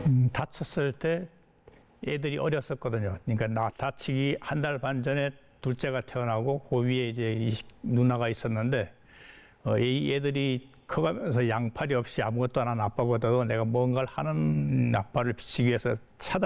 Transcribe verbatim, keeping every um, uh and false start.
음, 다쳤을 때 애들이 어렸었거든요. 그러니까 나 다치기 한 달 반 전에 둘째가 태어나고 그 위에 이제 이 누나가 있었는데 어, 이 애들이 커가면서 양팔이 없이 아무것도 안 하는 아빠보다도 내가 뭔가를 하는 아빠를 비치기 위해서 차단